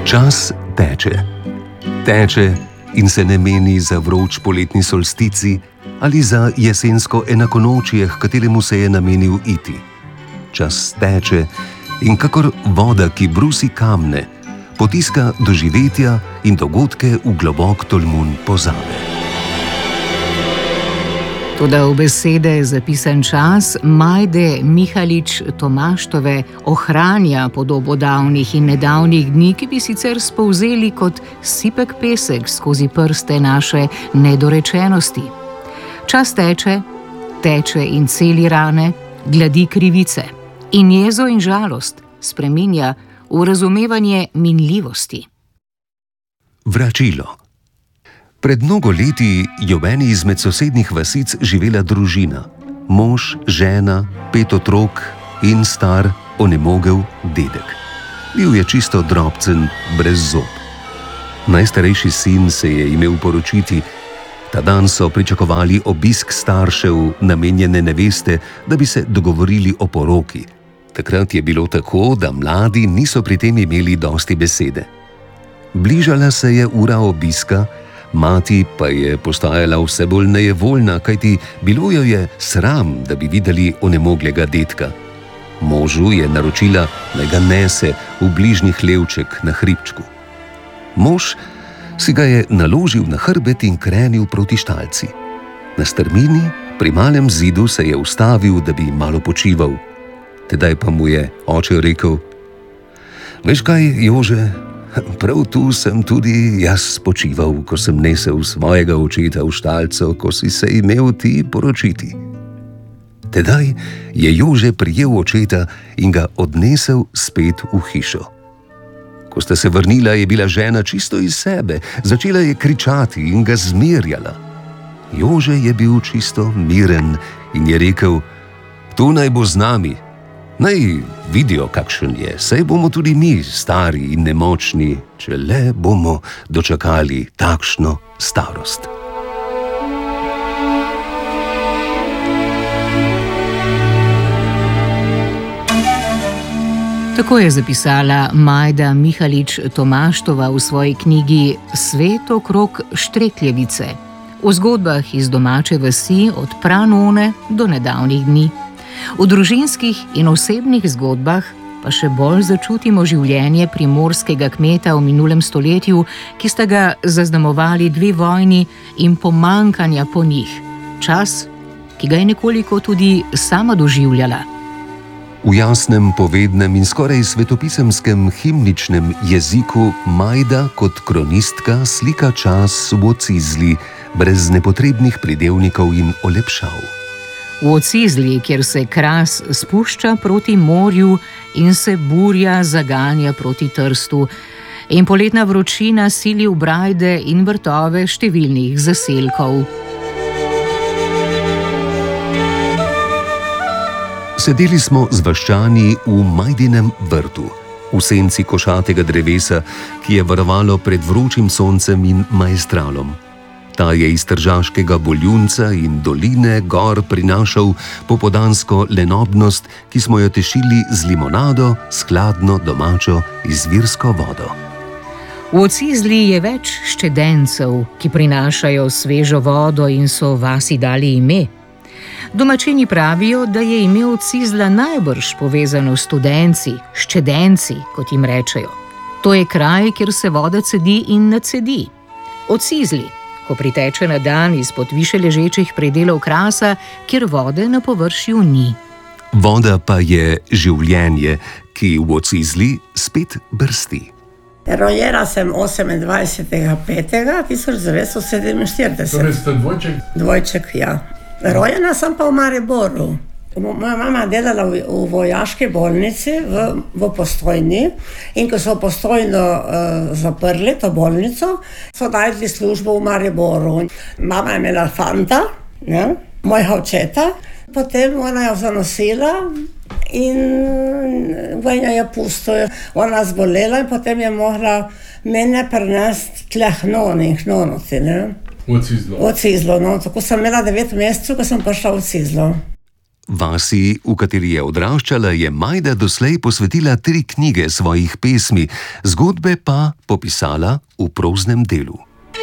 Čas teče. Teče in se ne meni za vroč poletni solstici ali za jesensko enakonočje, h kateremu se je namenil iti. Čas teče in kakor voda, ki brusi kamne, potiska doživetja in dogodke v globok tolmun pozabe. Toda v besede zapisan čas Majde Mihalič-Tomaštove ohranja podobo davnih in nedavnih dni, ki bi sicer spolzeli kot sipek pesek skozi prste naše nedorečenosti. Čas teče, teče in celi rane, gladi krivice in jezo in žalost spreminja v razumevanje minljivosti. Vračilo. Pred mnogo leti je v eni izmed sosednjih vasic živela družina. Mož, žena, 5 otrok in star, onemogel dedek. Bil je čisto drobcen, brez zob. Najstarejši sin se je imel poročiti. Ta dan so pričakovali obisk staršev namenjene neveste, da bi se dogovorili o poroki. Takrat je bilo tako, da mladi niso pri tem imeli dosti besede. Bližala se je ura obiska, mati pa je postajala vse bolj nejevoljna, kajti bilo jo je sram, da bi videli onemoglega dedka. Možu je naročila, naj ga nese v bližnji hlevček na hribčku. Mož si ga je naložil na hrbet in krenil proti štalci. Na strmini pri malem zidu se je ustavil, da bi malo počival. Tedaj pa mu je oče rekel: "Veš kaj, Jože, prav tu sem tudi jaz počival, ko sem nesel svojega očeta v štalco, ko si se imel ti poročiti." Tedaj je Jože prijel očeta in ga odnesel spet v hišo. Ko sta se vrnila, je bila žena čisto iz sebe, začela je kričati in ga zmerjala. Jože je bil čisto miren in je rekel: "Tu naj bo z nami. Naj vidijo, kakšen je, saj bomo tudi mi stari in nemočni, če le bomo dočakali takšno starost." Tako je zapisala Majda Mihalič-Tomaštova v svoji knjigi Svet okrog Štrekljevice, o zgodbah iz domače vasi od pranone do nedavnih dni. V družinskih in osebnih zgodbah pa še bolj začutimo življenje primorskega kmeta v minulem stoletju, ki sta ga zaznamovali 2 vojni in pomankanja po njih. Čas, ki ga je nekoliko tudi sama doživljala. V jasnem, povednem in skoraj svetopisemskem himničnem jeziku Majda kot kronistka slika čas v Ocizli, brez nepotrebnih pridevnikov in olepšav. V Ocizli, kjer se Kras spušča proti morju in se burja zaganja proti Trstu, in poletna vročina sili v brajde in vrtove številnih zaselkov. Sedeli smo z vaščani v Majdinem vrtu, v senci košatega drevesa, ki je varovalo pred vročim soncem in maestralom. Ta je iz tržaškega boljunca in doline gor prinašal popoldansko lenobnost, ki smo jo tešili z limonado, skladno domačo izvirsko vodo. V Ocizli je več ščedencev, ki prinašajo svežo vodo in so vasi dali ime. Domačini pravijo, da je ime Ocizla najbrž povezano s studenci, ščedenci, kot jim rečejo. To je kraj, kjer se voda cedi in nacedi. Ocizli, ko priteče na dan izpod više ležečih predelov Krasa, kjer vode na površju ni. Voda pa je življenje, ki v Ocizli spet brsti. Rojena sem 28.5.1947. Torej ste dvojček? Dvojček, ja. Rojena sem pa v Mariboru. Moja mama je delala v vojaški bolnici v Postojni in ko so Postojno zaprli, to bolnico, so najdli službo v Mariboru. Mama je imela fanta, ne, mojega očeta, potem ona jo zanosila in vojna je pustila. Ona zbolela in potem je mogla mene prenesti tle Hnonoti, ne. V Ocizlo. V Ocizlo, no. Tako sem imela 9 mesecev, ko sem prišla v Ocizlo. Vasi, v kateri je odraščala, je Majda doslej posvetila 3 knjige svojih pesmi, zgodbe pa popisala v proznem delu.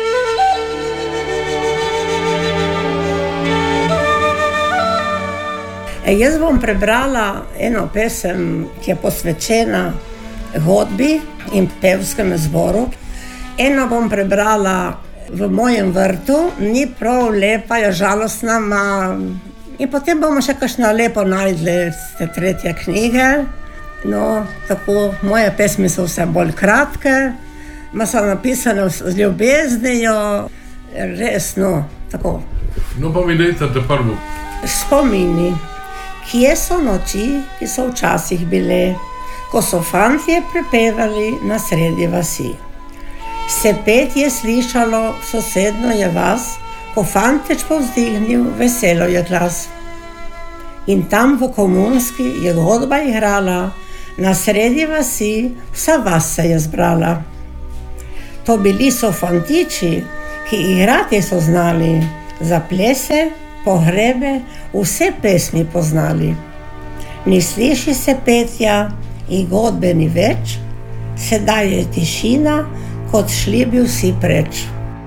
Jaz bom prebrala eno pesem, ki je posvečena godbi in pevskemu zboru. Eno bom prebrala v mojem vrtu, ni prav lepa, je žalostna, in potem bomo še kakšno lepo najdli te 3. knjige. No, tako, moje pesmi so vse bolj kratke, so napisane z ljubeznijo, res, no, tako. No, pa mi dajte prvo. Spomini, kje so noči, ki so včasih bile, ko so fantje prepevali na sredi vasi. Se petje slišalo, sosedno je vas, ko fanteč povzdignil, veselo je glas. In tam v komunski je godba igrala, na sredi vasi vsa vas se je zbrala. To bili so fantiči, ki igrati so znali, za plese, pohrebe, vse pesmi poznali. Ni sliši se petja in godbe ni več, sedaj je tišina, kot šli bi vsi preč.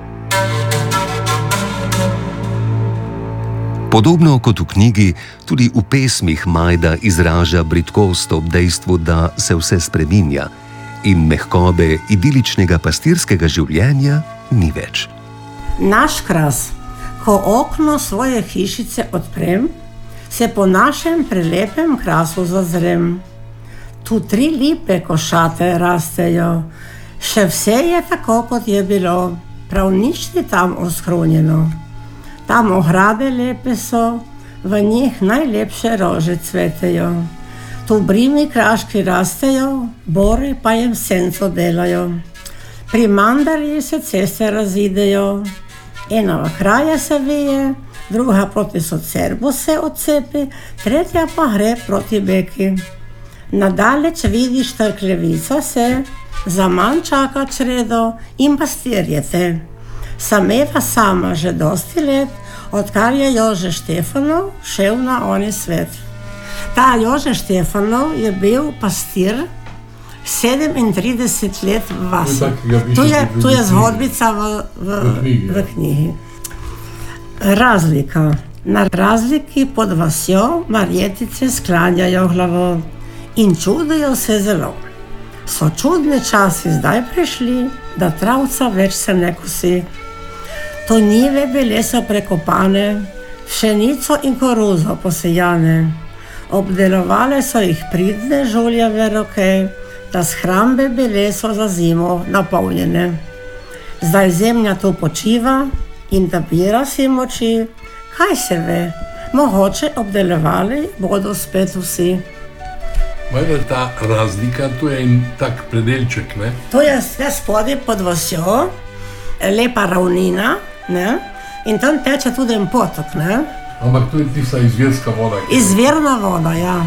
Podobno kot v knjigi, tudi v pesmih Majda izraža bridkost ob dejstvu, da se vse spreminja in mehkobe idiličnega pastirskega življenja ni več. Naš kras, ko okno svoje hišice odprem, se po našem prelepem krasu zazrem. Tu 3 lipe košate rastejo, še vse je tako, kot je bilo, prav nič ni tam oskronjeno. Tam ograde lepe so, v njih najlepše rože cvetejo. Tu brimi kraški rastejo, bori pa jim senco delajo. Pri mandarji se ceste razidejo, ena v kraje se vije, druga proti Socerbu se odcepi, 3. pa gre proti Beki. Nadaleč vidiš trklevica se, za manj čaka čredo in pastirje te. Sameva sama že dosti let, odkar je Jože Štefanov šel na oni svet. Ta Jože Štefanov je bil pastir 37 let v vasi. Tu je zgodbica v knjigi. Razlika. Na razliki pod vasjo Marjetice sklanjajo glavo in čudijo se zelo. So čudni časi zdaj prišli, da travca več se ne kosi. To njive bile so prekopane, pšenico in koruzo posejane. Obdelovale so jih pridne žuljeve roke, da shrambe bile so za zimo napolnjene. Zdaj zemlja tu počiva in nabira si moči, kaj se ve, mogoče obdelovali bodo spet vsi. Majda, ta razlika, to je en tak predelček, ne? To je vse spodaj pod vasjo, lepa ravnina, ne? In tam teče tudi en potok, ne? Ampak to je tista izvirska voda. Izvirna voda, ja.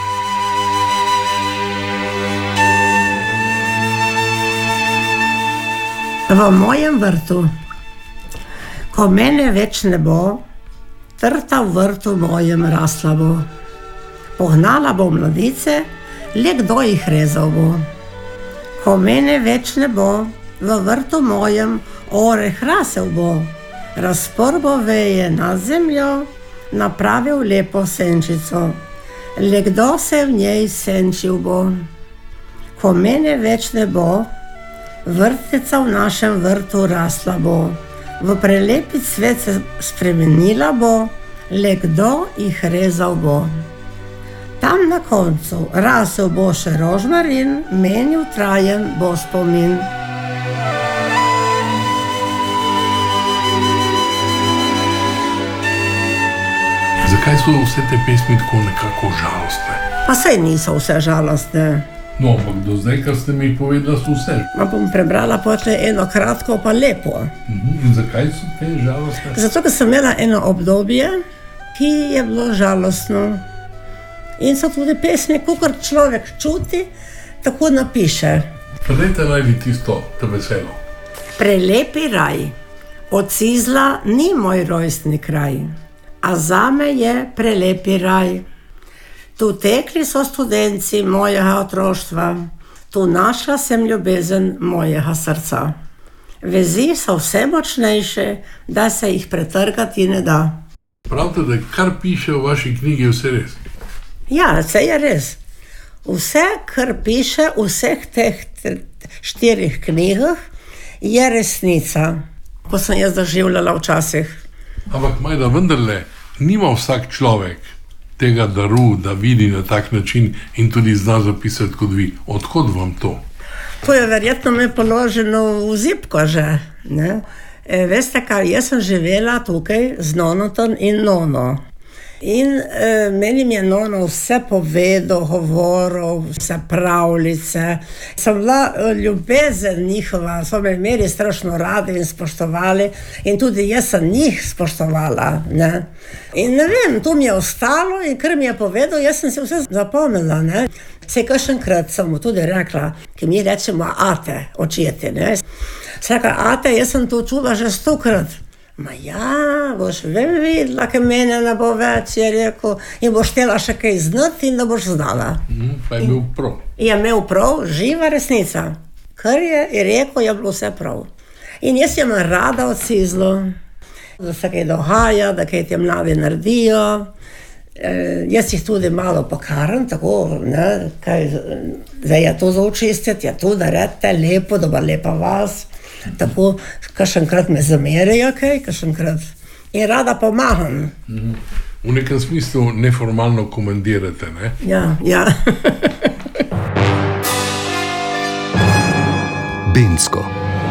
V mojem vrtu, ko mene več ne bo, trta v vrtu mojem rasla bo. Pognala bo mladice, le kdo jih rezal bo. Ko mene več ne bo, v vrtu mojem oreh rasel bo. Razporbo veje nad zemljo, napravil lepo senčico. Le kdo se v njej senčil bo. Ko mene več ne bo, vrtica v našem vrtu rasla bo. V prelepi cvet se spremenila bo, le kdo jih rezal bo. Tam na koncu rasel bo še rožmarin, menil trajen bo spomin. Zakaj so vse te pesmi tako nekako žalostne? Pa saj niso vse žalostne. No, ampak do zdaj, kar ste mi povedali, so vse. Ma bom prebrala potem eno kratko pa lepo. In zakaj so te žalostne? Zato, ker sem imela eno obdobje, ki je bilo žalostno. In so tudi pesmi, kakor človek čuti, tako napiše. Pa dajte najdi tisto, te veselo. Prelepi raj, od Cizla ni moj rojstni kraj. a zame je prelepi raj. Tu tekli so studenci mojega otroštva, tu našla sem ljubezen mojega srca. Vezi so vse močnejše, da se jih pretrgati ne da. Pravite, da kar piše v vaši knjigi, vse res? Ja, vse je res. Vse, kar piše v vseh teh 4 knjigah, je resnica, ko sem jaz doživljala včasih. Ampak Majda, vendarle, nima vsak človek tega daru, da vidi na tak način in tudi zna zapisati kot vi. Odkot vam to? To je verjetno me položeno v zibko že, ne? Veste kaj, jaz sem živela tukaj z nonotom in nono. In meni je nono vse povedal, govoril, vse pravljice. Sem bila ljubezen njihova, so me imeli strašno radi in spoštovali in tudi jaz sem njih spoštovala, ne. In ne vem, to mi je ostalo in kar mi je povedal, jaz sem se vse zapomnila, ne. Saj kakšenkrat sem mu tudi rekla, ki mi rečemo ate, očetje, ne. Vsaka ate, jaz sem to čula že 100-krat. Ma ja, boš videla, kaj mene ne bo več, je rekel, in boš htela še kaj znati in da boš znala. Pa je imel prav. Je imel prav, živa resnica. Kar je rekel, je bilo vse prav. In jaz imam rada od Cizlo, da se kaj dogaja, da kaj te mladi naredijo. Jaz jih tudi malo pokaram, tako, ne, kaj, da je to za očistiti, je to, da redite lepo, da bo lepa vas. Tako, kakšenkrat me zamerijo, kakšenkrat. In rada pomagam. V nekem smislu neformalno komandirate, ne? Ja, ja. Bensko.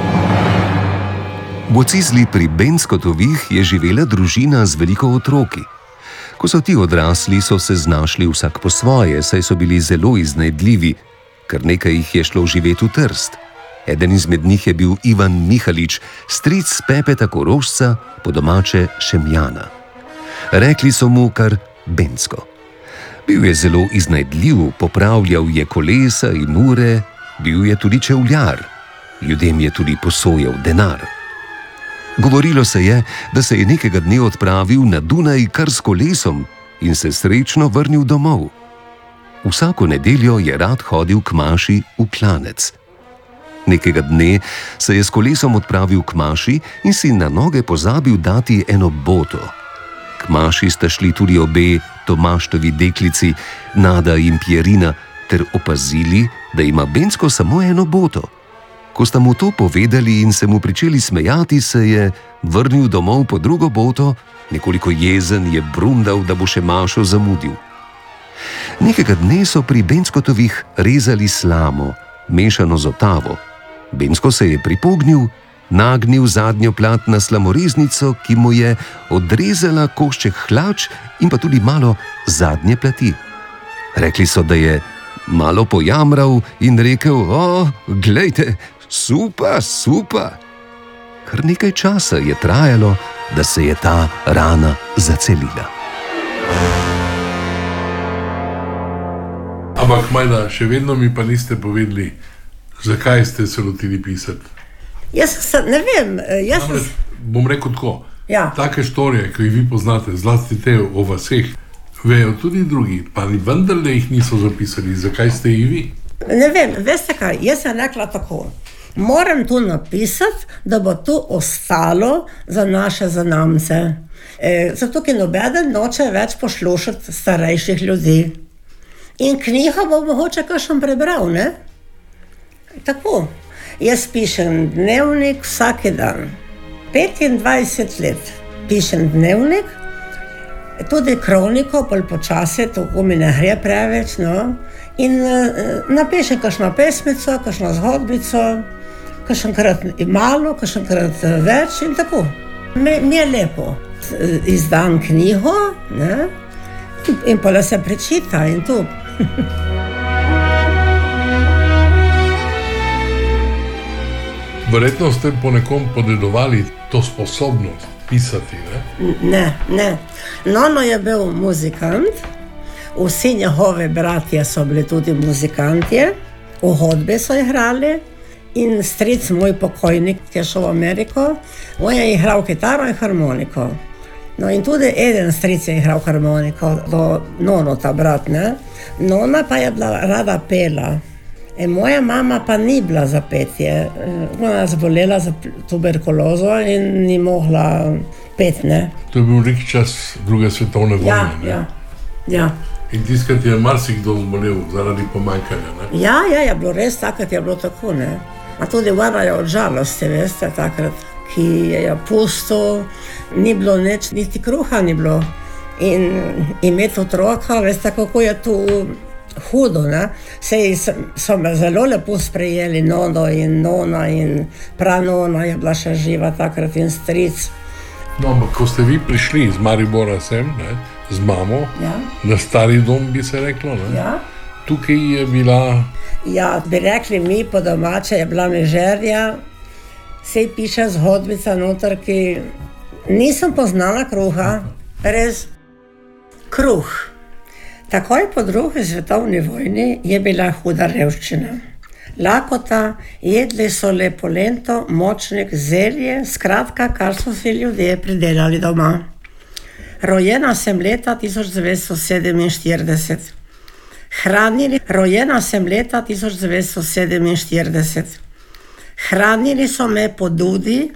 V Cizli pri Benskotovih je živela družina z veliko otroki. Ko so ti odrasli, so se znašli vsak po svoje, saj so bili zelo iznajdljivi, kar nekaj jih je šlo živeti v Trst. Eden izmed njih je bil Ivan Mihalič, stric Pepeta Korošca, po domače Šemjana. Rekli so mu kar Bensko. Bil je zelo iznajdljiv, popravljal je kolesa in ure, bil je tudi čevljar. Ljudem je tudi posojal denar. Govorilo se je, da se je nekega dne odpravil na Dunaj kar s kolesom in se srečno vrnil domov. Vsako nedeljo je rad hodil k maši v klanec. Nekega dne se je s kolesom odpravil k maši in si na noge pozabil dati eno boto. K maši sta šli tudi obe Tomaštovi deklici, Nada in Pierina, ter opazili, da ima Bensko samo eno boto. Ko sta mu to povedali in se mu pričeli smejati, se je vrnil domov po drugo boto, nekoliko jezen je brundal, da bo še mašo zamudil. Nekega dne so pri Benskotovih rezali slamo, mešano z otavo. Bensko se je pripognil, nagnil zadnjo plat na slamoreznico, ki mu je odrezala košček hlač in pa tudi malo zadnje plati. Rekli so, da je malo pojamral in rekel: "O, glejte, super, super." Kar nekaj časa je trajalo, da se je ta rana zacelila. Ampak Majda, še vedno mi pa niste povedali, zakaj ste se lotili pisati? Jaz ne vem. Namreč, bom rekel tako, Ja. take štorije, ki jih vi poznate, zlasti te o vaseh, vejo tudi drugi, pa vendarle jih niso zapisali. Zakaj ste jih vi? Ne vem, veste kaj, jaz sem rekla tako. Moram to napisati, da bo to ostalo za naše zanamce. Zato, ker nobeden noče več poslušati starejših ljudi. In knjigo bo mogoče kakšen prebral, ne? Tako. Jaz pišem dnevnik vsak dan. 25 let pišem dnevnik, tudi kroniko, pol počasi, tako mi ne gre preveč, no. In napišem kakšno pesmico, kakšno zgodbico, kakšenkrat malo, kakšenkrat več in tako. Mi je lepo. Izdam knjigo, ne, in pol se prečita in to. Verjetno ste po nekom podedovali to sposobnost pisati, ne? Ne. Nono je bil muzikant, vsi njegove bratje so bili tudi muzikantje, v godbi so igrali in stric moj pokojnik, ki je šel v Ameriko, on je igral kitaro in harmoniko. No in tudi eden stric je igral harmoniko, do Nono, ta brat, ne. Nona pa je bila rada pela. In moja mama pa ni bila za petje. Ona je zbolela za tuberkulozo in ni mogla peti, ne. To je bil nek čas druge svetovne vojne, ne? Ja. In tiskrat je marsikdo zbolel zaradi pomanjkanja, ne? Ja, je bilo res, takrat je bilo tako, ne. A tudi umirajo od žalosti, veste, takrat, ki je pusto, ni bilo nič, niti kruha ni bilo. In imeti otroka, veste, kako je to hudo, ne. Sej so me zelo lepo sprejeli, Nono in Nona in pranona je bila še živa takrat in stric. No, ampak ko ste vi prišli iz Maribora sem, ne, z mamo, Ja. na stari dom bi se reklo, ne? Ja. Tukaj je bila, Ja, bi rekli mi po domače, je bila mežerja, sej piše zgodbica noter, ki nisem poznala kruha, res kruh. Takoj po drugi svetovni vojni je bila huda revščina. Lakota, jedli so le polento, močnik, zelje, skratka, kar so si ljudje pridelali doma. Rojena sem leta 1947. Rojena sem leta 1947. Hranili so me po dudi,